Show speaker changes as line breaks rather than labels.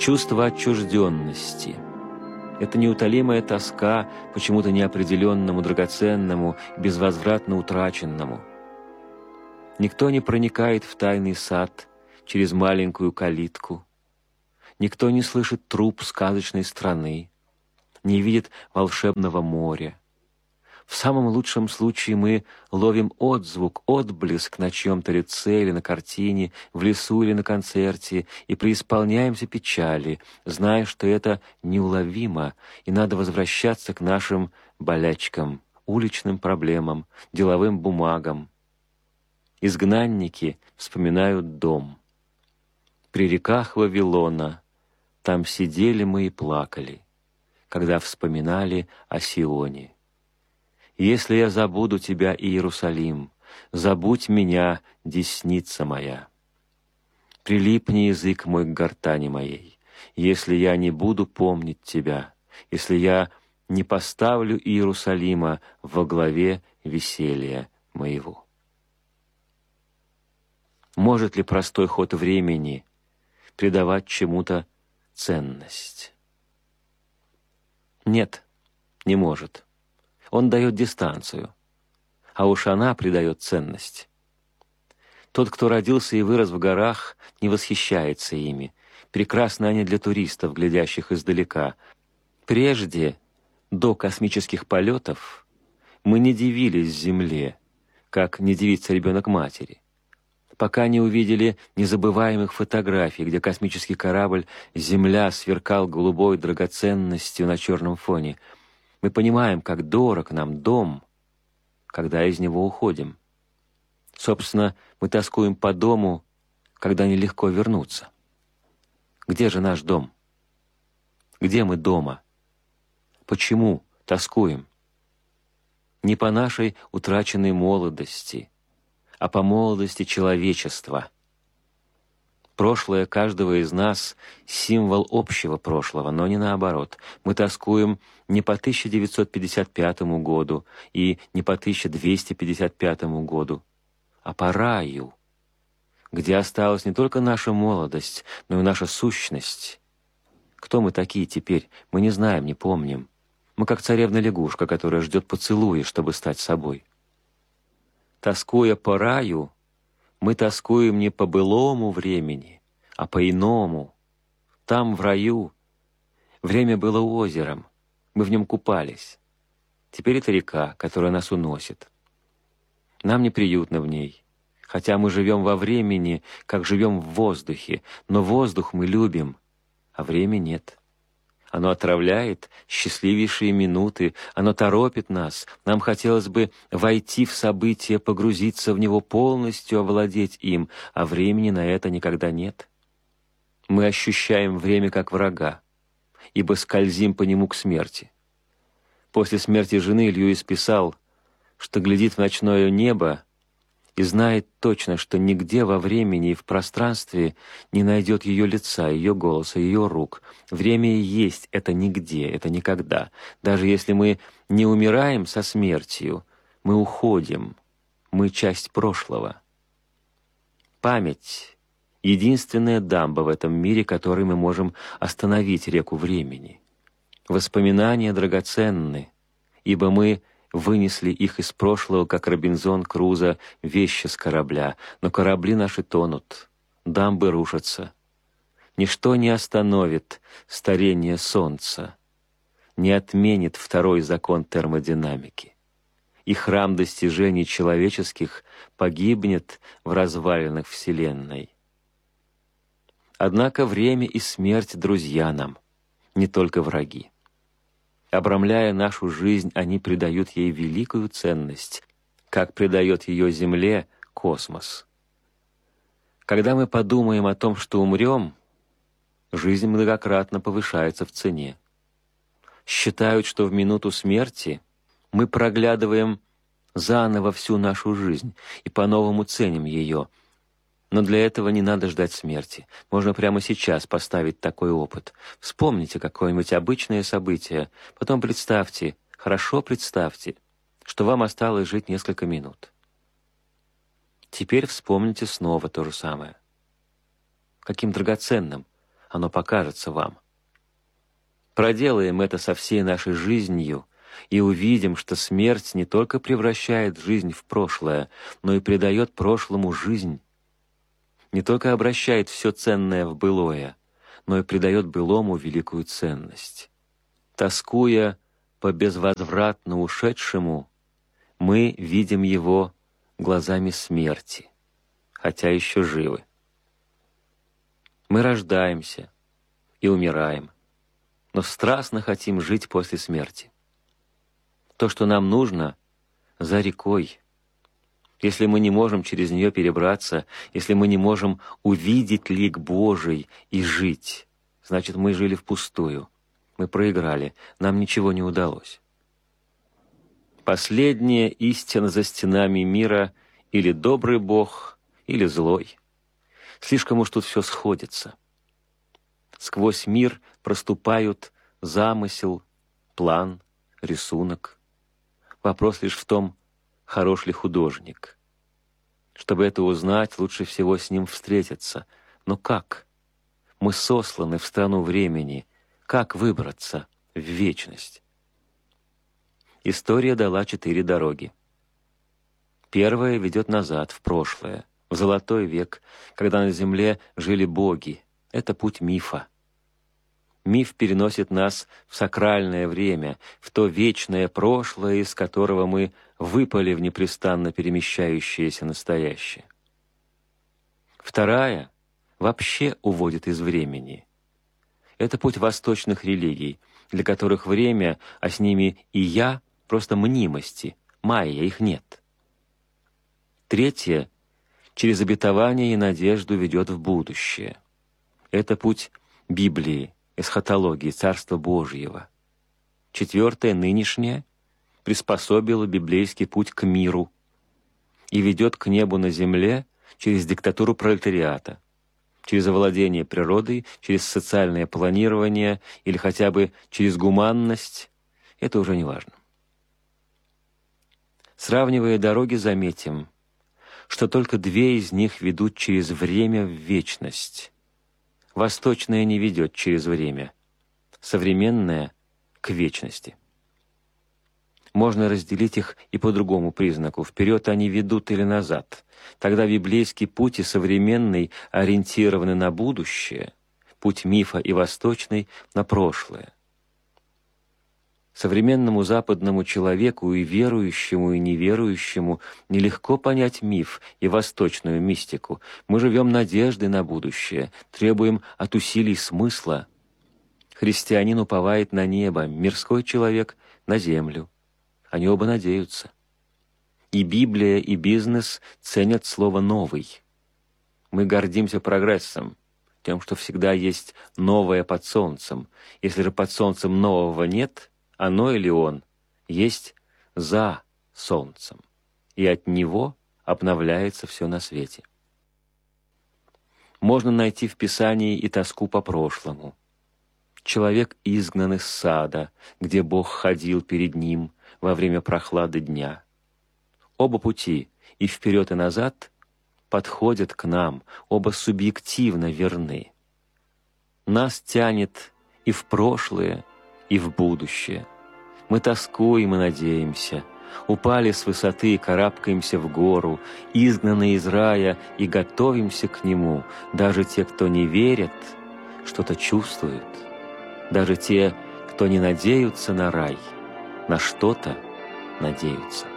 чувство отчужденности. Это неутолимая тоска по чему-то неопределенному, драгоценному, безвозвратно утраченному. Никто не проникает в тайный сад через маленькую калитку. Никто не слышит труп сказочной страны, не видит волшебного моря. В самом лучшем случае мы ловим отзвук, отблеск на чьем-то лице или на картине, в лесу или на концерте, и преисполняемся печали, зная, что это неуловимо, и надо возвращаться к нашим болячкам, уличным проблемам, деловым бумагам. Изгнанники вспоминают дом. При реках Вавилона там сидели мы и плакали, когда вспоминали о Сионе. Если я забуду тебя, Иерусалим, забудь меня, десница моя. Прилипни язык мой к гортани моей, если я не буду помнить тебя, если я не поставлю Иерусалима во главе веселья моего. Может ли простой ход времени придавать чему-то ценность? Нет, не может. Он дает дистанцию, а уж она придает ценность. Тот, кто родился и вырос в горах, не восхищается ими. Прекрасны они для туристов, глядящих издалека. Прежде, до космических полетов, мы не дивились Земле, как не дивится ребенок матери, пока не увидели незабываемых фотографий, где космический корабль «Земля» сверкал голубой драгоценностью на черном фоне. Мы понимаем, как дорог нам дом, когда из него уходим. Собственно, мы тоскуем по дому, когда нелегко вернуться. Где же наш дом? Где мы дома? Почему тоскуем? Не по нашей утраченной молодости, а по молодости человечества. Прошлое каждого из нас — символ общего прошлого, но не наоборот. Мы тоскуем не по 1955 году и не по 1255 году, а по раю, где осталась не только наша молодость, но и наша сущность. Кто мы такие теперь? Мы не знаем, не помним. Мы как царевна-лягушка, которая ждет поцелуя, чтобы стать собой. Тоскуя по раю, мы тоскуем не по былому времени, а по иному. Там, в раю, время было озером, мы в нем купались. Теперь это река, которая нас уносит. Нам неприютно в ней, хотя мы живем во времени, как живем в воздухе, но воздух мы любим, а время нет. Оно отравляет счастливейшие минуты, оно торопит нас. Нам хотелось бы войти в событие, погрузиться в него полностью, овладеть им, а времени на это никогда нет. Мы ощущаем время как врага, ибо скользим по нему к смерти. После смерти жены Льюис писал, что глядит в ночное небо и знает точно, что нигде во времени и в пространстве не найдет ее лица, ее голоса, ее рук. Время и есть это нигде, это никогда. Даже если мы не умираем со смертью, мы уходим, мы часть прошлого. Память — единственная дамба в этом мире, которой мы можем остановить реку времени. Воспоминания драгоценны, ибо мы вынесли их из прошлого, как Робинзон Крузо, вещи с корабля, но корабли наши тонут, дамбы рушатся. Ничто не остановит старение солнца, не отменит второй закон термодинамики. И храм достижений человеческих погибнет в развалинах Вселенной. Однако время и смерть друзья нам, не только враги. Обрамляя нашу жизнь, они придают ей великую ценность, как придает ее Земле космос. Когда мы подумаем о том, что умрем, жизнь многократно повышается в цене. Считают, что в минуту смерти мы проглядываем заново всю нашу жизнь и по-новому ценим ее. Но для этого не надо ждать смерти. Можно прямо сейчас поставить такой опыт. Вспомните какое-нибудь обычное событие, потом представьте, хорошо представьте, что вам осталось жить несколько минут. Теперь вспомните снова то же самое. Каким драгоценным оно покажется вам. Проделаем это со всей нашей жизнью и увидим, что смерть не только превращает жизнь в прошлое, но и придает прошлому жизнь. Не только обращает все ценное в былое, но и придает былому великую ценность. Тоскуя по безвозвратно ушедшему, мы видим его глазами смерти, хотя еще живы. Мы рождаемся и умираем, но страстно хотим жить после смерти. То, что нам нужно, за рекой. Если мы не можем через нее перебраться, если мы не можем увидеть лик Божий и жить, значит, мы жили впустую, мы проиграли, нам ничего не удалось. Последняя истина за стенами мира или добрый Бог, или злой. Слишком уж тут все сходится. Сквозь мир проступают замысел, план, рисунок. Вопрос лишь в том, хорош ли художник. Чтобы это узнать, лучше всего с ним встретиться. Но как? Мы сосланы в страну времени. Как выбраться в вечность? История дала 4 дороги. Первая ведет назад, в прошлое, в Золотой век, когда на земле жили боги. Это путь мифа. Миф переносит нас в сакральное время, в то вечное прошлое, из которого мы выпали в непрестанно перемещающееся настоящее. Вторая вообще уводит из времени. Это путь восточных религий, для которых время, а с ними и я, просто мнимости, майя, их нет. Третья через обетование и надежду ведет в будущее. Это путь Библии, эсхатологии, Царства Божьего. Четвертое, нынешнее, приспособило библейский путь к миру и ведет к небу на земле через диктатуру пролетариата, через овладение природой, через социальное планирование или хотя бы через гуманность, это уже не важно. Сравнивая дороги, заметим, что только 2 из них ведут через время в вечность. Восточная не ведет через время, современная — к вечности. Можно разделить их и по другому признаку. Вперед они ведут или назад. Тогда библейский путь и современный ориентированы на будущее, путь мифа и восточный — на прошлое. Современному западному человеку и верующему, и неверующему нелегко понять миф и восточную мистику. Мы живем надеждой на будущее, требуем от усилий смысла. Христианин уповает на небо, мирской человек — на землю. Они оба надеются. И Библия, и бизнес ценят слово «новый». Мы гордимся прогрессом, тем, что всегда есть новое под солнцем. Если же под солнцем нового нет, оно или он есть за солнцем, и от него обновляется все на свете. Можно найти в Писании и тоску по прошлому. Человек изгнан из сада, где Бог ходил перед ним во время прохлады дня. Оба пути, и вперед, и назад, подходят к нам, оба субъективно верны. Нас тянет и в прошлое, и в будущее. Мы тоскуем и надеемся, упали с высоты и карабкаемся в гору, изгнаны из рая и готовимся к нему. Даже те, кто не верят, что-то чувствуют. Даже те, кто не надеются на рай, на что-то надеются.